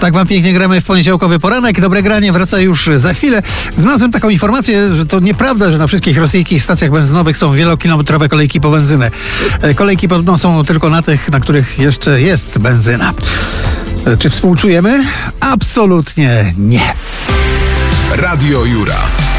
Tak wam pięknie gramy w poniedziałkowy poranek. Dobre granie wraca już za chwilę. Znalazłem taką informację, że to nieprawda, że na wszystkich rosyjskich stacjach benzynowych są wielokilometrowe kolejki po benzynę. Kolejki podobno są tylko na tych, na których jeszcze jest benzyna. Czy współczujemy? Absolutnie nie. Radio Jura.